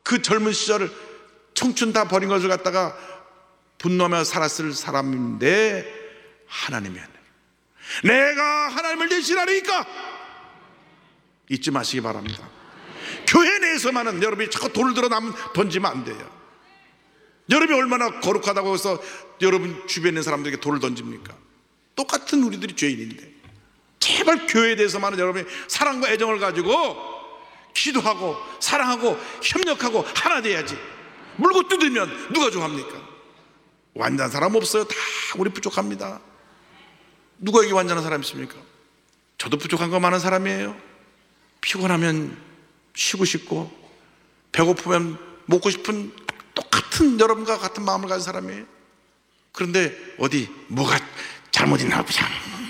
그 젊은 시절을 청춘 다 버린 것을 갖다가 분노하며 살았을 사람인데 하나님이 내가 하나님을 대신하리니까 잊지 마시기 바랍니다. 교회 내에서만은 여러분이 자꾸 돌을 들어 던지면 안 돼요. 여러분이 얼마나 거룩하다고 해서 여러분 주변에 있는 사람들에게 돌을 던집니까? 똑같은 우리들이 죄인인데 제발 교회에 대해서만은 여러분이 사랑과 애정을 가지고 기도하고 사랑하고 협력하고 하나 돼야지. 물고 뜯으면 누가 좋아합니까? 완전한 사람 없어요. 다 우리 부족합니다. 누가 여기 완전한 사람 있습니까? 저도 부족한 거 많은 사람이에요. 피곤하면 쉬고 싶고 배고프면 먹고 싶은 똑같은 여러분과 같은 마음을 가진 사람이에요. 그런데 어디 뭐가 잘못있나 보자.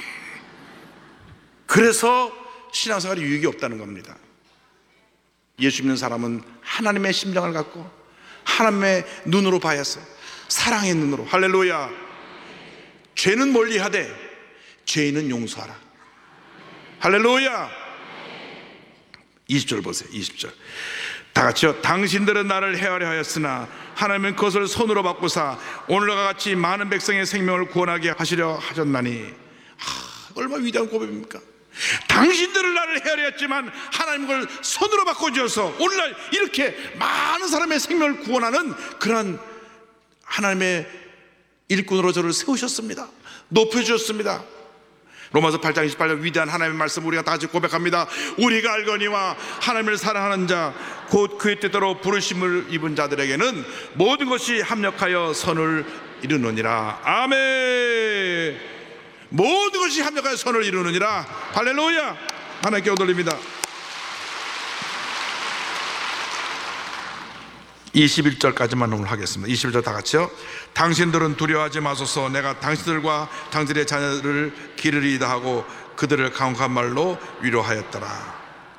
그래서 신앙생활에 유익이 없다는 겁니다. 예수 믿는 사람은 하나님의 심령을 갖고 하나님의 눈으로 봐야 해서 사랑의 눈으로, 할렐루야, 죄는 멀리하되 죄인은 용서하라. 할렐루야. 20절 보세요. 20절 다 같이요. 당신들은 나를 헤아려 하였으나 하나님은 그것을 손으로 바꾸사 오늘과 같이 많은 백성의 생명을 구원하게 하시려 하셨나니. 얼마나 위대한 고백입니까? 당신들은 나를 헤아려 했지만 하나님은 그걸 손으로 바꿔주셔서 오늘날 이렇게 많은 사람의 생명을 구원하는 그런 하나님의 일꾼으로 저를 세우셨습니다. 높여주셨습니다. 로마서 8장 28절 위대한 하나님의 말씀 우리가 다 같이 고백합니다. 우리가 알거니와 하나님을 사랑하는 자 곧 그의 뜻대로 부르심을 입은 자들에게는 모든 것이 합력하여 선을 이루느니라. 아멘. 모든 것이 합력하여 선을 이루느니라. 할렐루야. 하나님께 올립니다. 21절까지만 오늘 하겠습니다. 21절 다 같이요. 당신들은 두려워하지 마소서. 내가 당신들과 당신의 자녀를 기르리이다 하고 그들을 강력한 말로 위로하였더라.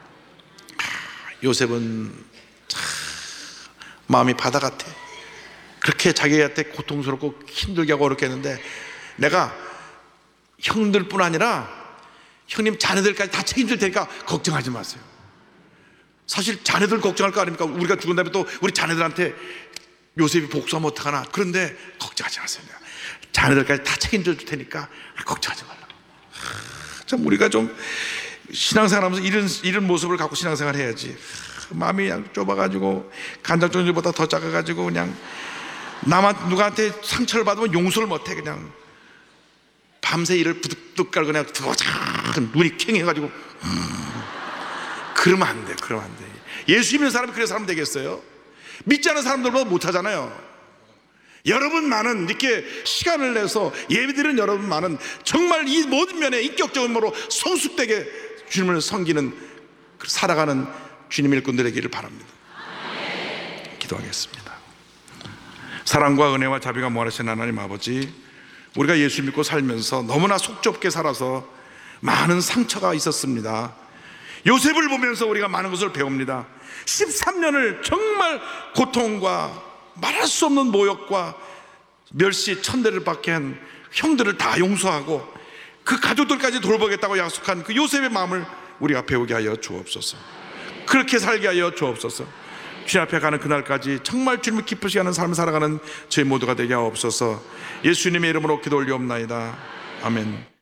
요셉은 참 마음이 바다 같아. 그렇게 자기한테 고통스럽고 힘들게 하고 어렵게 했는데 내가 형들뿐 아니라 형님 자녀들까지 다 책임질 테니까 걱정하지 마세요. 사실 자녀들 걱정할 거 아닙니까? 우리가 죽은 다음에 또 우리 자녀들한테 요셉이 복수하면 어떡하나. 그런데 걱정하지 마세요. 자녀들까지 다 책임져 줄 테니까 걱정하지 말라고. 참 우리가 좀 신앙생활 하면서 이런 모습을 갖고 신앙생활 해야지. 마음이 그냥 좁아가지고 간장종지보다 더 작아가지고 그냥 누구한테 상처를 받으면 용서를 못해. 그냥 밤새 이를 부득부득 깔고 그냥 눈이 캥해가지고 그러면 안 돼. 그러면 안 돼. 예수 믿는 사람이 그래서 사람 되겠어요? 믿지 않는 사람들보다 못하잖아요. 여러분만은 이렇게 시간을 내서 예배드리는 여러분만은 정말 이 모든 면에 인격적으로 성숙되게 주님을 섬기는 살아가는 주님의 일꾼들 되기를 바랍니다. 기도하겠습니다. 사랑과 은혜와 자비가 무한하신 하나님 아버지, 우리가 예수 믿고 살면서 너무나 속 좁게 살아서 많은 상처가 있었습니다. 요셉을 보면서 우리가 많은 것을 배웁니다. 13년을 정말 고통과 말할 수 없는 모욕과 멸시 천대를 받게 한 형들을 다 용서하고 그 가족들까지 돌보겠다고 약속한 그 요셉의 마음을 우리가 배우게 하여 주옵소서. 그렇게 살게 하여 주옵소서. 주님 앞에 가는 그날까지 정말 주님을 기쁘시게 하는 삶을 살아가는 저희 모두가 되게 하옵소서. 예수님의 이름으로 기도 올리옵나이다. 아멘.